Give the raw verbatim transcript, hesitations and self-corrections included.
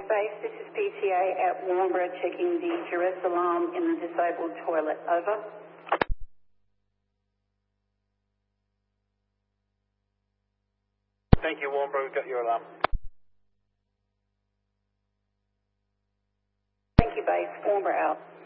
Base, this is P T A at Warnbro checking the duress alarm in the disabled toilet. Over. Thank you, Warnbro. We've got your alarm. Thank you, Base. Warnbro out.